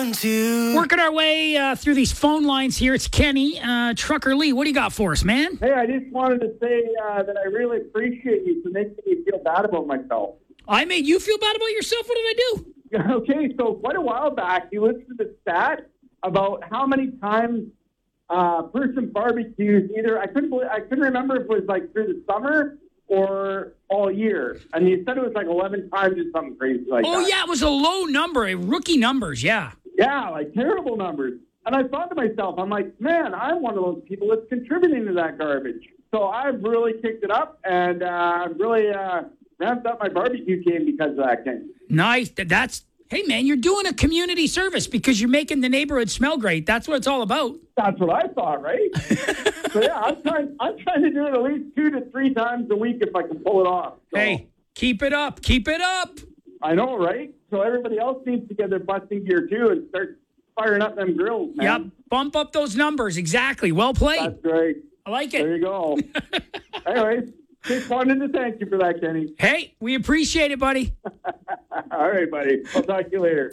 Working our way through these phone lines here. It's Kenny. Trucker Lee, what do you got for us, man? Hey, I just wanted to say that I really appreciate you for making me feel bad about myself. I made you feel bad about yourself? What did I do? Okay, so quite a while back, you listened to the stat about how many times a person barbecues either, I couldn't remember if it was like through the summer or all year. And you said it was like 11 times or something crazy like that. Oh, yeah, it was a low number, rookie numbers, yeah. Yeah, like terrible numbers. And I thought to myself, I'm like, man, I'm one of those people that's contributing to that garbage. So I've really kicked it up and really ramped up my barbecue game because of that, Ken. Nice. Hey, man, you're doing a community service because you're making the neighborhood smell great. That's what it's all about. That's what I thought, right? So, yeah, I'm trying to do it at least 2 to 3 times a week if I can pull it off. So, hey, keep it up. Keep it up. I know, right? So everybody else needs to get their busting gear, too, and start firing up them grills, man. Yep. Bump up those numbers. Exactly. Well played. That's great. I like it. There you go. Anyways, just wanted to thank you for that, Kenny. Hey, we appreciate it, buddy. All right, buddy. I'll talk to you later.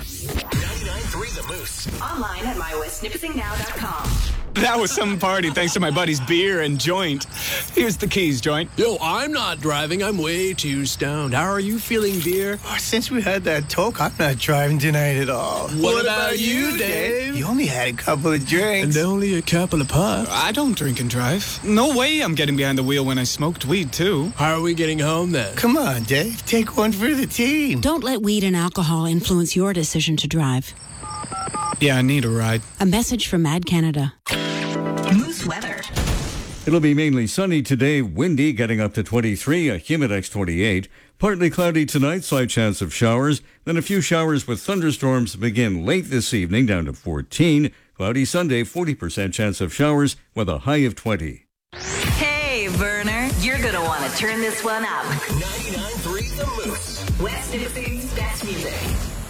99.3 The Moose. Online at mywestnipissingnow.com. That was some party thanks to my buddy's beer and joint. Here's the keys, joint. Yo, I'm not driving. I'm way too stoned. How are you feeling, dear? Oh, since we had that talk, I'm not driving tonight at all. What about you, Dave? You only had a couple of drinks. And only a couple of puffs. I don't drink and drive. No way I'm getting behind the wheel when I smoked weed, too. How are we getting home, then? Come on, Dave. Take one for the team. Don't let weed and alcohol influence your decision to drive. Yeah, I need a ride. A message from Mad Canada. Moose weather. It'll be mainly sunny today, windy, getting up to 23, a Humidex 28. Partly cloudy tonight, slight chance of showers. Then a few showers with thunderstorms begin late this evening, down to 14. Cloudy Sunday, 40% chance of showers with a high of 20. Hey, Verner, you're going to want to turn this one up. 99.3 The Moose. West Nipissing's best music.